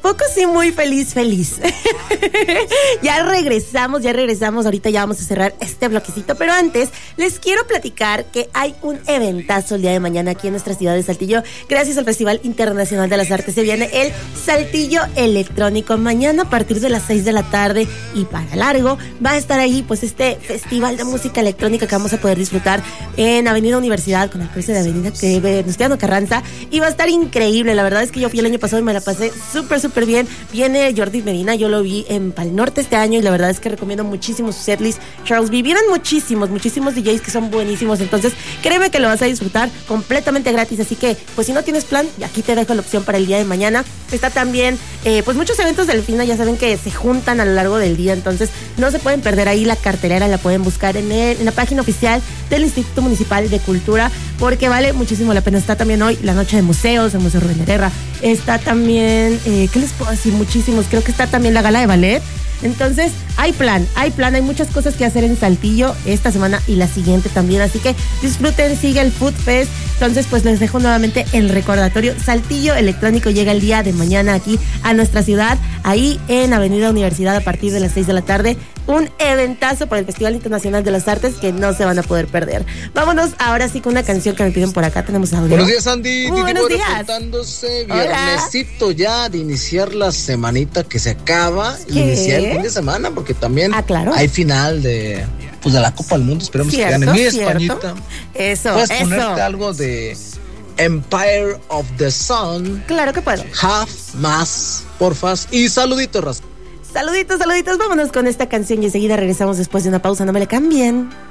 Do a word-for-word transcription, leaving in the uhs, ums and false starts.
poco sí muy feliz, feliz. Ya regresamos, ya regresamos. Ahorita ya vamos a cerrar este bloquecito, pero antes les quiero platicar que hay un eventazo el día de mañana aquí en nuestra ciudad de Saltillo. Gracias al Festival Internacional de las Artes se viene el Saltillo Electrónico. Mañana a partir de las seis de la tarde y para largo va a estar ahí pues este festival de música electrónica que vamos a poder disfrutar en Avenida Universidad con el cruce de Avenida que Venustiano Carranza, y va a estar increíble. La verdad es que yo fui el año pasado y me la pasé súper súper bien. Viene Jordi Medina, yo lo vi en Pal Norte este año y la verdad es que recomiendo muchísimo su setlist. Charles B, vienen muchísimos, muchísimos D Js que son buenísimos, entonces créeme que lo vas a disfrutar completamente gratis, así que pues si no tienes plan, aquí te dejo la opción para el día de mañana. Está también eh, pues muchos eventos del FINA, ya saben que se juntan a lo largo del día, entonces no se pueden perder ahí. La cartelera la pueden buscar en, el, en la página oficial del Instituto Municipal de Cultura, porque vale muchísimo la pena. Está también hoy la noche de museos, el Museo Rubén Herrera, está también, eh, ¿qué les puedo decir? Muchísimos, creo que está también la gala de ballet. Entonces, hay plan, hay plan, hay muchas cosas que hacer en Saltillo esta semana y la siguiente también, así que disfruten, sigue el Food Fest. Entonces, pues les dejo nuevamente el recordatorio. Saltillo Electrónico llega el día de mañana aquí a nuestra ciudad, ahí en Avenida Universidad a partir de las seis de la tarde. Un eventazo por el Festival Internacional de las Artes que no se van a poder perder. Vámonos ahora sí con una canción que me piden por acá. Tenemos audio. Buenos días, Andy. Muy buenos días. Reportándose, viernesito ya de iniciar la semanita que se acaba y ¿Qué? iniciar el fin de semana, porque también ah, claro. hay final de pues de la Copa del Mundo. Esperemos cierto, que gane. Mi cierto. Españita. Eso, ¿Puedes eso. ponerte algo de Empire of the Sun? Claro que puedo. Half más, porfas. Y saluditos, Ras. Saluditos, saluditos. Vámonos con esta canción y enseguida regresamos después de una pausa. No me le cambien.